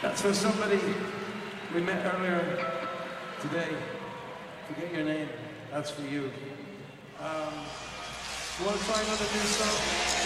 That's for somebody we met earlier today. Forget your name. That's for you. You want to try another new song?